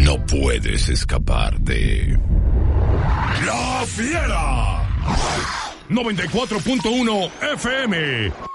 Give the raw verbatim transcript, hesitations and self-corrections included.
No puedes escapar de... ¡La Fiera! noventa y cuatro punto uno F M,